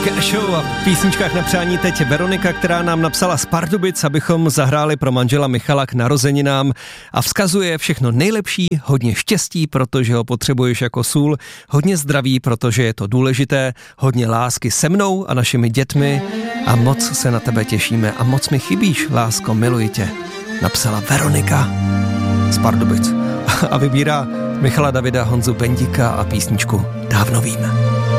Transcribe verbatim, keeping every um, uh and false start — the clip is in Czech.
Show a v písničkách na přání teď Veronika, která nám napsala z Pardubic, abychom zahráli pro manžela Michala k narozeninám a vzkazuje všechno nejlepší, hodně štěstí, protože ho potřebuješ jako sůl, hodně zdraví, protože je to důležité, hodně lásky se mnou a našimi dětmi a moc se na tebe těšíme a moc mi chybíš, lásko, miluji tě, napsala Veronika z Pardubic a vybírá Michala Davida, Honzu Bendika a písničku Dávno vím.